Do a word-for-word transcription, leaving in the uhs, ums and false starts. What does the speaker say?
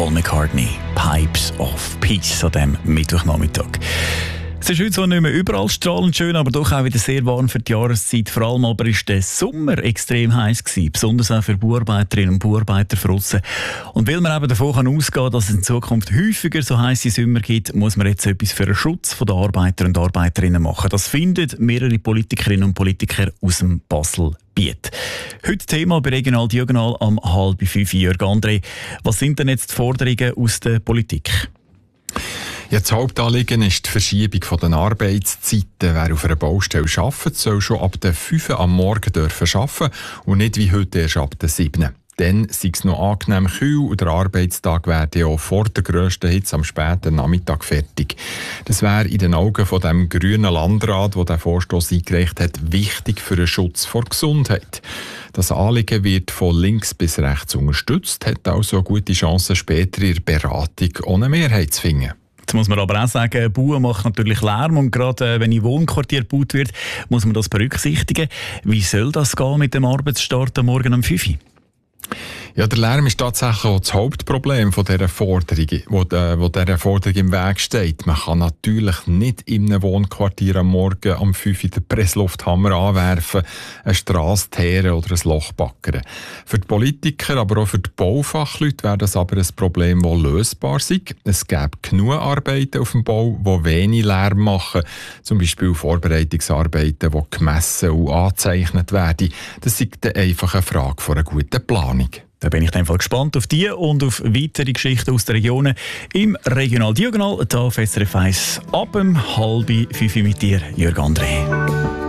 Paul McCartney, Pipes of Peace an diesem Mittwochnachmittag. Es ist heute zwar nicht mehr überall strahlend schön, aber doch auch wieder sehr warm für die Jahreszeit. Vor allem aber ist der Sommer extrem heiß gewesen, besonders auch für Bauarbeiterinnen und Bauarbeiter draussen. Und weil man eben davon ausgehen kann, dass es in Zukunft häufiger so heiße Sommer gibt, muss man jetzt etwas für den Schutz der Arbeiter und Arbeiterinnen machen. Das finden mehrere Politikerinnen und Politiker aus dem Baselbiet. Heute Thema bei Regional Diagonal am halb fünf. Jörg André, was sind denn jetzt die Forderungen aus der Politik? Ja, das Hauptanliegen ist die Verschiebung der Arbeitszeiten. Wer auf einer Baustelle arbeitet, soll schon ab der fünf am Morgen dürfen arbeiten und nicht wie heute erst ab der sieben. Dann sei es noch angenehm kühl und der Arbeitstag werde ja vor der grössten Hitze am späten Nachmittag fertig. Das wäre in den Augen von dem grünen Landrat, der den Vorstoss eingereicht hat, wichtig für den Schutz vor Gesundheit. Das Anliegen wird von links bis rechts unterstützt, hat also eine gute Chance, später in der Beratung ohne Mehrheit zu finden. Jetzt muss man aber auch sagen, Bauen macht natürlich Lärm und gerade äh, wenn in Wohnquartier gebaut wird, muss man das berücksichtigen. Wie soll das gehen mit dem Arbeitsstart am Morgen um fünf Uhr? Ja, der Lärm ist tatsächlich auch das Hauptproblem von dieser Forderung, wo, äh, wo dieser Forderung im Weg steht. Man kann natürlich nicht in einem Wohnquartier am Morgen um fünf Uhr den Presslufthammer anwerfen, eine Strasse teeren oder ein Loch backern. Für die Politiker, aber auch für die Baufachleute wäre das aber ein Problem, das lösbar ist. Es gäbe genug Arbeiten auf dem Bau, die wenig Lärm machen, zum Beispiel Vorbereitungsarbeiten, die gemessen und angezeichnet werden. Das ist dann einfach eine Frage von einer guten Planung. Da bin ich dann gespannt auf die und auf weitere Geschichten aus der Region im Regional Diagonal, hier auf S R F eins ab um halb fünf mit dir, Jörg André.